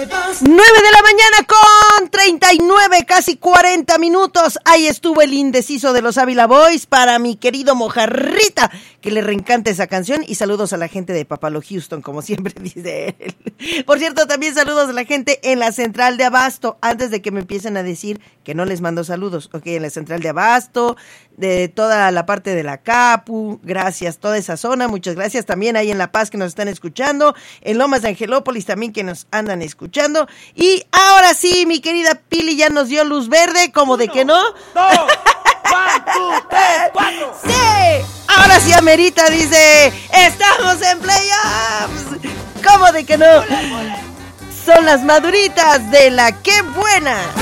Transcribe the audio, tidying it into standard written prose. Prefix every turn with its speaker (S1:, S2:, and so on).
S1: 9 de la mañana con 39, casi 40 minutos. Ahí estuvo el indeciso de los Ávila Boys para mi querido Mojarrita, que le reencanta esa canción. Y saludos a la gente de Papalo Houston, como siempre dice él. Por cierto, también saludos a la gente en la central de Abasto, antes de que me empiecen a decir que no les mando saludos. Ok, en la central de Abasto, de toda la parte de la Capu, gracias, toda esa zona, muchas gracias. También ahí en La Paz que nos están escuchando, en Lomas de Angelópolis también que nos andan escuchando. Y ahora sí, mi querida Pili ya nos dio luz verde, como de que no.
S2: 2, 1, 2, 3, 4.
S1: ¡Sí! Ahora sí amerita, dice, estamos en playoffs. ¿Cómo de que no? Son las maduritas de la ¡Qué buena!